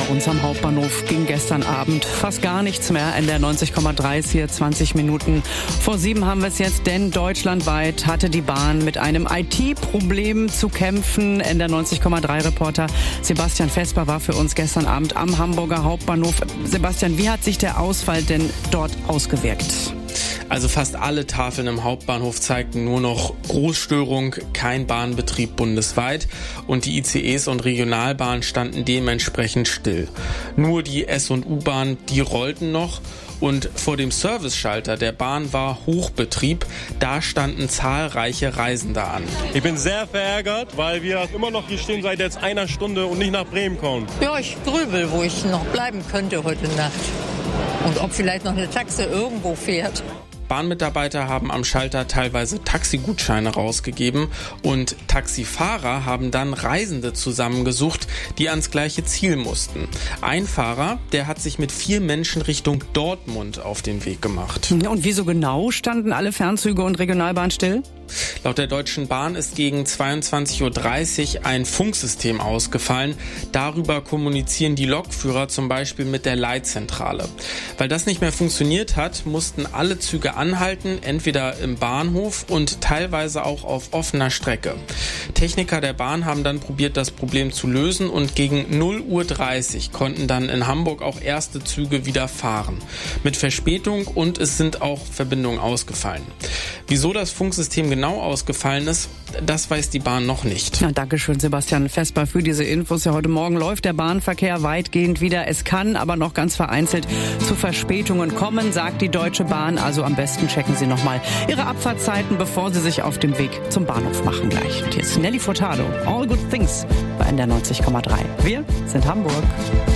uns am Hauptbahnhof ging gestern Abend fast gar nichts mehr. In der 90,3 ist hier 20 Minuten vor 7 haben wir es jetzt, denn deutschlandweit hatte die Bahn mit einem IT-Problem zu kämpfen. In der 90,3 Reporter Sebastian Vesper war für uns gestern Abend am Hamburger Hauptbahnhof. Sebastian, wie hat sich der Ausfall denn dort ausgewirkt? Also fast alle Tafeln im Hauptbahnhof zeigten nur noch Großstörung, kein Bahnbetrieb bundesweit und die ICEs und Regionalbahnen standen dementsprechend still. Nur die S- und U-Bahn, die rollten noch. Und vor dem Serviceschalter der Bahn war Hochbetrieb. Da standen zahlreiche Reisende an. Ich bin sehr verärgert, weil wir immer noch hier stehen seit jetzt einer Stunde und nicht nach Bremen kommen. Ja, ich grübel, wo ich noch bleiben könnte heute Nacht. Und ob vielleicht noch eine Taxe irgendwo fährt. Bahnmitarbeiter haben am Schalter teilweise Taxigutscheine rausgegeben und Taxifahrer haben dann Reisende zusammengesucht, die ans gleiche Ziel mussten. Ein Fahrer, der hat sich mit 4 Menschen Richtung Dortmund auf den Weg gemacht. Und wieso genau standen alle Fernzüge und Regionalbahn still? Laut der Deutschen Bahn ist gegen 22.30 Uhr ein Funksystem ausgefallen. Darüber kommunizieren die Lokführer zum Beispiel mit der Leitzentrale. Weil das nicht mehr funktioniert hat, mussten alle Züge anhalten, entweder im Bahnhof und teilweise auch auf offener Strecke. Techniker der Bahn haben dann probiert, das Problem zu lösen und gegen 0:30 Uhr konnten dann in Hamburg auch erste Züge wieder fahren. Mit Verspätung und es sind auch Verbindungen ausgefallen. Wieso das Funksystem genau ausgefallen ist, das weiß die Bahn noch nicht. Na, Dankeschön, Sebastian Vesper, für diese Infos. Ja, heute Morgen läuft der Bahnverkehr weitgehend wieder. Es kann aber noch ganz vereinzelt zu Verspätungen kommen, sagt die Deutsche Bahn. Also am besten checken Sie nochmal Ihre Abfahrtzeiten, bevor Sie sich auf dem Weg zum Bahnhof machen gleich. Und hier ist Nelly Furtado. All Good Things bei NDR 90,3. Wir sind Hamburg.